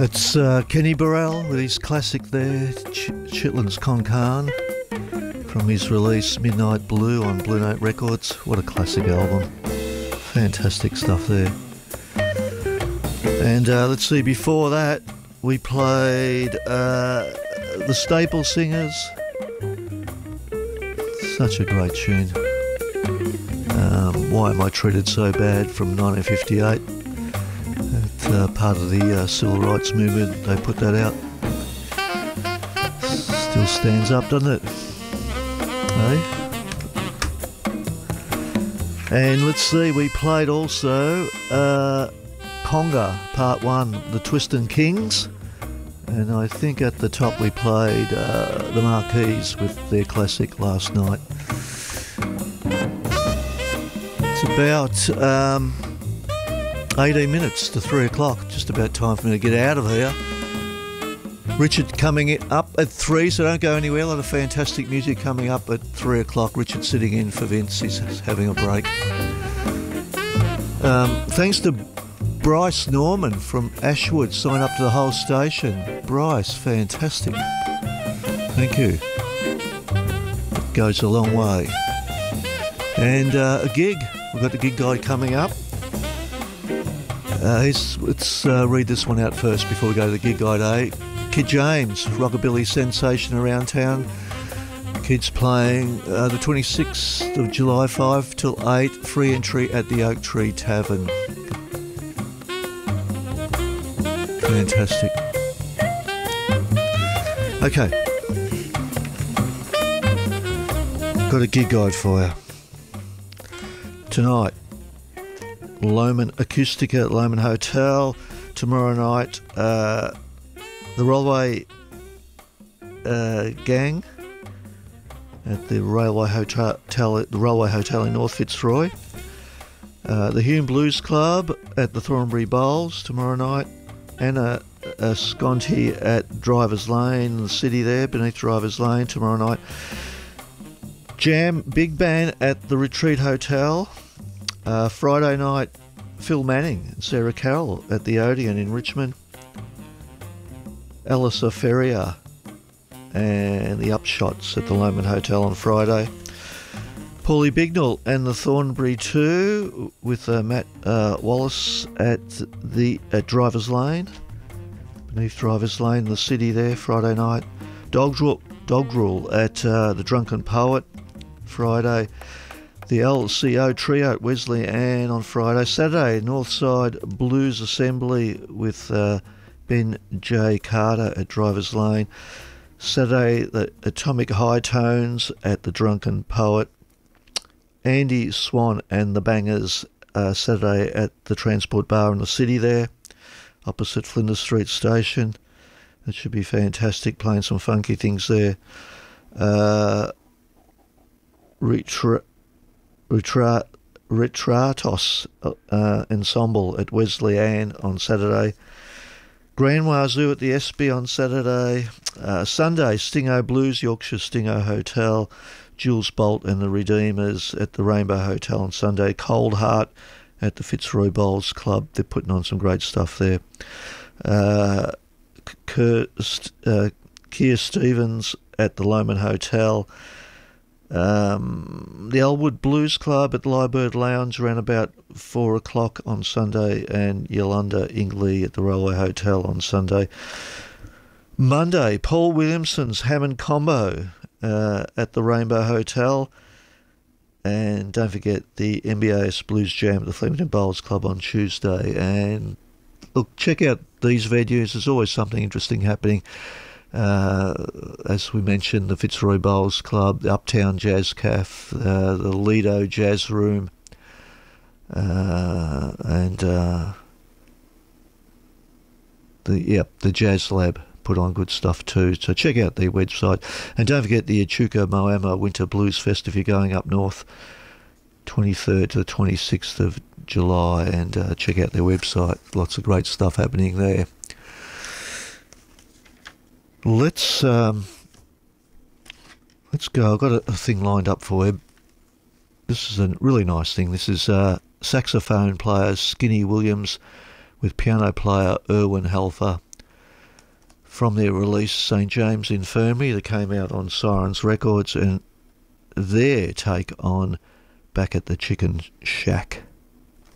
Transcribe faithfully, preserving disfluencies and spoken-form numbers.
It's uh, Kenny Burrell with his classic there, Ch- Chitlins Con Carne, from his release Midnight Blue on Blue Note Records. What a classic album. Fantastic stuff there. And uh, let's see, before that we played uh, the Staple Singers. Such a great tune. Um, Why Am I Treated So Bad from nineteen fifty-eight. It's uh, part of the uh, civil rights movement. They put that out. Still stands up, doesn't it? Hey? And let's see, we played also uh, Conga Part one, the Twistin' Kings. And I think at the top we played uh, the Marquees with their classic Last Night. It's about um, eighteen minutes to three o'clock. Just about time for me to get out of here. Richard coming up at three, so don't go anywhere. A lot of fantastic music coming up at three o'clock. Richard sitting in for Vince. He's having a break. Um, thanks to Bryce Norman from Ashwood, signed up to the whole station. Bryce, fantastic. Thank you. It goes a long way. And uh, a gig. We've got the gig guide coming up. Uh, he's, let's uh, read this one out first before we go to the gig guide, eh? Kid James, rockabilly sensation around town. Kids playing uh, the twenty-sixth of July, five till eight. Free entry at the Oak Tree Tavern. Fantastic. Okay. Got a gig guide for you. Tonight, Loman Acoustica at Loman Hotel. Tomorrow night, uh, the Railway uh, Gang at the Railway Hotel, the Railway Hotel in North Fitzroy. Uh, the Hume Blues Club at the Thornbury Bowls tomorrow night. Anna uh, Sconti at Drivers Lane, the city there, beneath Drivers Lane tomorrow night. Jam Big Band at the Retreat Hotel. Uh, Friday night, Phil Manning and Sarah Carroll at the Odeon in Richmond. Elisa Ferrier and the Upshots at the Loman Hotel on Friday. Paulie Bignell and the Thornbury two with uh, Matt uh, Wallace at the at Drivers Lane, beneath Drivers Lane, the city there, Friday night. Dog Rule, Dog Rule at uh, the Drunken Poet, Friday. The L C O Trio at Wesley Ann on Friday. Saturday, Northside Blues Assembly with uh, Ben J. Carter at Drivers Lane. Saturday, the Atomic High Tones at the Drunken Poet. Andy Swan and the Bangers uh, Saturday at the Transport Bar in the city there, opposite Flinders Street Station. That should be fantastic, playing some funky things there. Uh, Retra, Retra, Retratos uh, Ensemble at Wesley Ann on Saturday. Grand Wazoo at the S B on Saturday. Uh, Sunday, Stingo Blues, Yorkshire Stingo Hotel. Jules Bolt and the Redeemers at the Rainbow Hotel on Sunday. Cold Heart at the Fitzroy Bowls Club. They're putting on some great stuff there. Uh, Keir, uh, Keir Stevens at the Loman Hotel. Um, the Elwood Blues Club at the Lyrebird Lounge around about four o'clock on Sunday. And Yolanda Ingley at the Railway Hotel on Sunday. Monday, Paul Williamson's Hammond Combo Uh, at the Rainbow Hotel. And don't forget the M B A S Blues Jam at the Flemington Bowls Club on Tuesday. And look, check out these venues. There's always something interesting happening. Uh, as we mentioned, the Fitzroy Bowls Club, the Uptown Jazz Cafe, uh, the Lido Jazz Room, uh, and uh, the yep the Jazz Lab put on good stuff too, so check out their website. And don't forget the Echuca Moama Winter Blues Fest if you're going up north, twenty-third to the twenty-sixth of July, and uh, check out their website. Lots of great stuff happening there. Let's um, let's go. I've got a, a thing lined up for you. This is a really nice thing. This is uh, saxophone player Skinny Williams with piano player Erwin Helfer. from their release, St James Infirmary, that came out on Sirens Records, and their take on Back at the Chicken Shack.